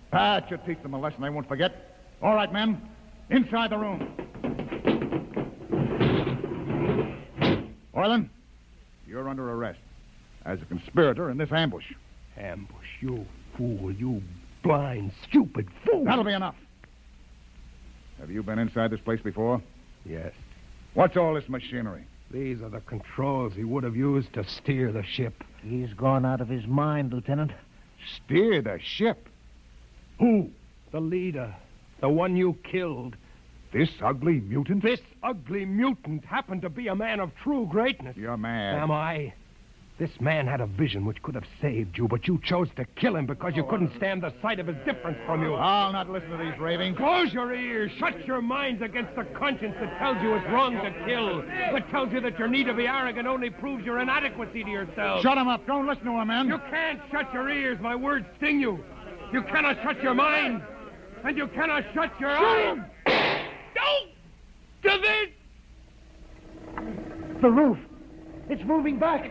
That should teach them a lesson they won't forget. All right, men. Inside the room. Orlin, you're under arrest as a conspirator in this ambush. Ambush, you fool, you blind, stupid fool. That'll be enough. Have you been inside this place before? Yes. What's all this machinery? These are the controls he would have used to steer the ship. He's gone out of his mind, Lieutenant. Steer the ship? Who? The leader. The one you killed. This ugly mutant? This ugly mutant happened to be a man of true greatness. You're mad. Am I? This man had a vision which could have saved you, but you chose to kill him because you couldn't stand the sight of his difference from you. I'll not listen to these ravings. Close your ears. Shut your minds against the conscience that tells you it's wrong to kill. That tells you that your need to be arrogant only proves your inadequacy to yourself. Shut him up. Don't listen to him, man. You can't shut your ears. My words sting you. You cannot shut your mind. And you cannot shut your eyes. Don't! To this! The roof. It's moving back.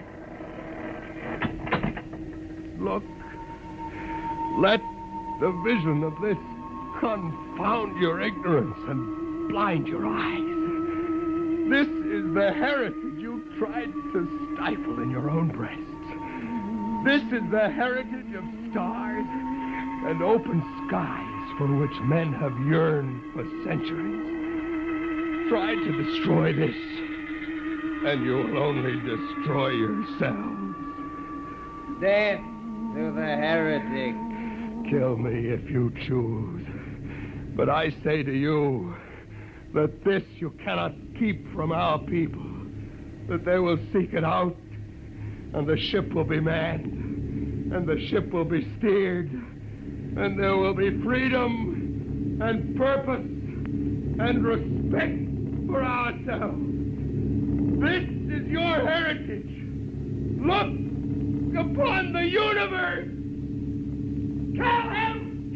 Look. Let the vision of this confound your ignorance and blind your eyes. This is the heritage you tried to stifle in your own breasts. This is the heritage of stars and open skies for which men have yearned for centuries. Try to destroy this, and you will only destroy yourselves. Death to the heretic. Kill me if you choose. But I say to you that this you cannot keep from our people. That they will seek it out, and the ship will be manned, and the ship will be steered, and there will be freedom and purpose and respect for ourselves. This is your heritage. Look upon the universe. Kill him!